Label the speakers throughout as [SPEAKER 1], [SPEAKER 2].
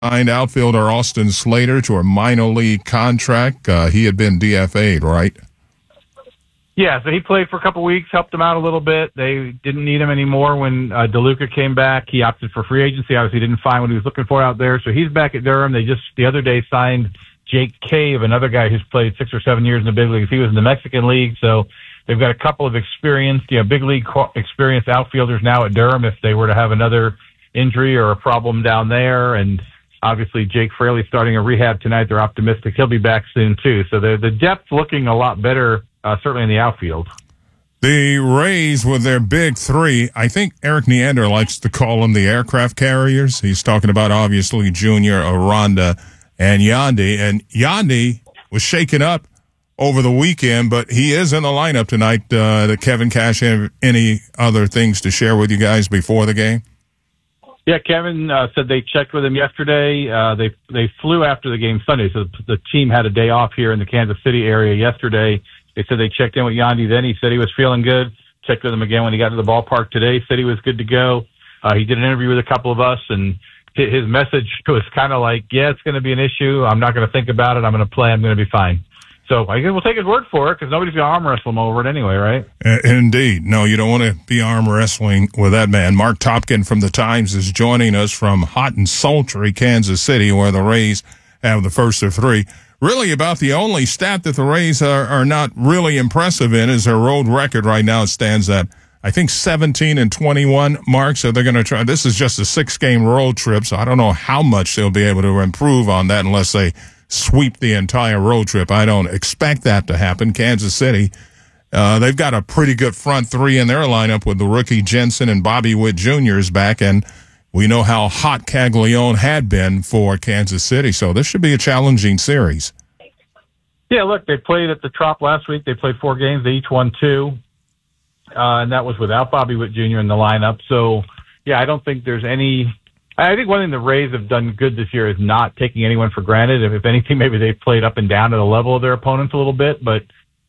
[SPEAKER 1] signed outfielder Austin Slater to a minor league contract. He had been DFA'd, right?
[SPEAKER 2] Yeah, so he played for a couple weeks, helped them out a little bit. They didn't need him anymore when DeLuca came back. He opted for free agency. Obviously, didn't find what he was looking for out there. So he's back at Durham. They just the other day signed Jake Cave, another guy who's played 6 or 7 years in the big leagues. He was in the Mexican League, so they've got a couple of experienced, big league experienced outfielders now at Durham if they were to have another injury or a problem down there. And obviously, Jake Fraley starting a rehab tonight. They're optimistic he'll be back soon too. So the depth looking a lot better. Certainly in the outfield.
[SPEAKER 1] The Rays with their big three, I think Eric Neander likes to call them the aircraft carriers. He's talking about, obviously, Junior, Aranda, and Yandy. And Yandy was shaken up over the weekend, but he is in the lineup tonight. Kevin Cash have any other things to share with you guys before the game?
[SPEAKER 2] Yeah, Kevin said they checked with him yesterday. They flew after the game Sunday, so the team had a day off here in the Kansas City area yesterday. They said they checked in with Yandy then. He said he was feeling good. Checked with him again when he got to the ballpark today. Said he was good to go. He did an interview with a couple of us, and his message was kind of like, yeah, it's going to be an issue. I'm not going to think about it. I'm going to play. I'm going to be fine. So I guess we'll take his word for it because nobody's going to arm wrestle him over it anyway, right?
[SPEAKER 1] Indeed. No, you don't want to be arm wrestling with that man. Mark Topkin from the Times is joining us from hot and sultry Kansas City, where the Rays have the first of three. Really about the only stat that the Rays are not really impressive in is their road record. Right now it stands at, I think, 17-21, Mark. So they're going to try. This is just a 6-game road trip, so I don't know how much they'll be able to improve on that unless they sweep the entire road trip. I don't expect that to happen. Kansas City, they've got a pretty good front three in their lineup with the rookie Jensen and Bobby Witt Jr. is back, and we know how hot Caglione had been for Kansas City, so this should be a challenging series.
[SPEAKER 2] Yeah, look, they played at the Trop last week. They played 4 games. They each won 2, and that was without Bobby Witt Jr. in the lineup. So, yeah, I don't think there's any – I think one thing the Rays have done good this year is not taking anyone for granted. If anything, maybe they've played up and down to the level of their opponents a little bit, but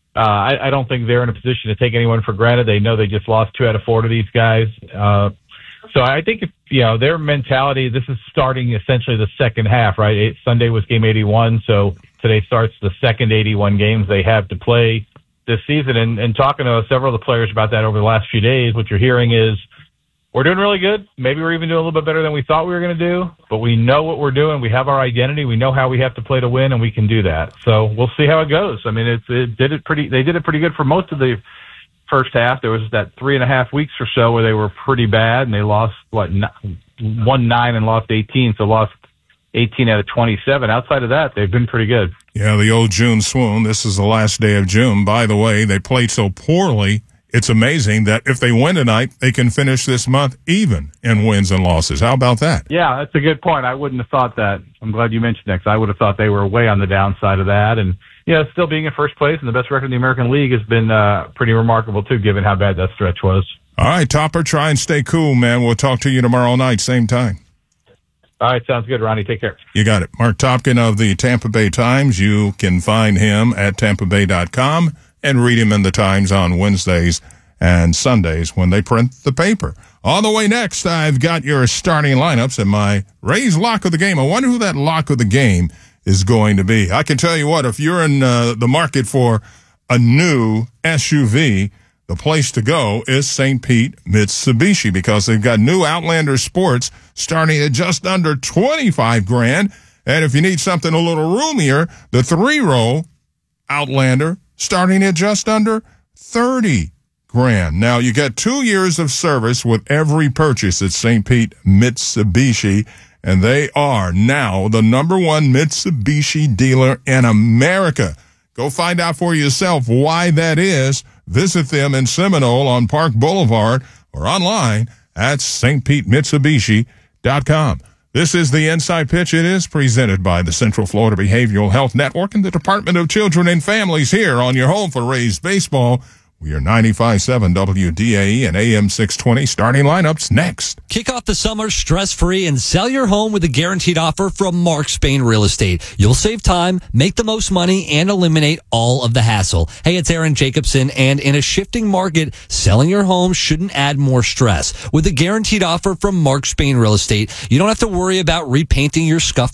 [SPEAKER 2] I don't think they're in a position to take anyone for granted. They know they just lost 2 out of 4 to these guys. So I think, their mentality, this is starting essentially the second half, right? Sunday was game 81, so today starts the second 81 games they have to play this season. And talking to several of the players about that over the last few days, what you're hearing is we're doing really good.Maybe we're even doing a little bit better than we thought we were going to do, but we know what we're doing. We have our identity. We know how we have to play to win, and we can do that. So we'll see how it goes. I mean, they did it pretty good for most of the first half. There was that 3.5 weeks or so where they were pretty bad, and they lost, won 9 and lost 18, so lost 18 out of 27. Outside of that, they've been pretty good.
[SPEAKER 1] Yeah, the old June swoon. This is the last day of June. By the way, they played so poorly, it's amazing that if they win tonight, they can finish this month even in wins and losses. How about that?
[SPEAKER 2] Yeah, that's a good point. I wouldn't have thought that. I'm glad you mentioned that, 'cause I would have thought they were way on the downside of that. And, still being in first place and the best record in the American League has been pretty remarkable, too, given how bad that stretch was.
[SPEAKER 1] All right, Topper, try and stay cool, man. We'll talk to you tomorrow night, same time.
[SPEAKER 2] All right, sounds good, Ronnie. Take care.
[SPEAKER 1] You got it. Mark Topkin of the Tampa Bay Times. You can find him at tampabay.com and read him in the Times on Wednesdays and Sundays when they print the paper. On the way next, I've got your starting lineups and my Rays lock of the game. I wonder who that lock of the game is going to be. I can tell you what, if you're in the market for a new SUV, the place to go is St. Pete Mitsubishi because they've got new Outlander Sports starting at just under $25,000. And if you need something a little roomier, the 3-row Outlander starting at just under $30,000. Now, you get 2 years of service with every purchase at St. Pete Mitsubishi, and they are now the #1 Mitsubishi dealer in America. Go find out for yourself why that is. Visit them in Seminole on Park Boulevard or online at stpetemitsubishi.com. This is the Inside Pitch. It is presented by the Central Florida Behavioral Health Network and the Department of Children and Families here on your home for Rays baseball. We are 95.7 WDAE and AM 620. Starting lineups next.
[SPEAKER 3] Kick off the summer stress-free and sell your home with a guaranteed offer from Mark Spain Real Estate. You'll save time, make the most money, and eliminate all of the hassle. Hey, it's Aaron Jacobson, and in a shifting market, selling your home shouldn't add more stress. With a guaranteed offer from Mark Spain Real Estate, you don't have to worry about repainting your scuffed